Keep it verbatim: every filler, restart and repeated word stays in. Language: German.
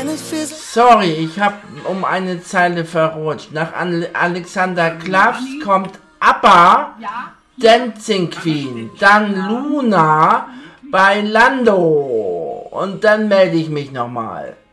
Sorry, ich habe um eine Zeile verrutscht. Nach Ale- Alexander Klavs kommt ABBA, Dancing Queen, dann Luna bei Lando. Und dann melde ich mich nochmal.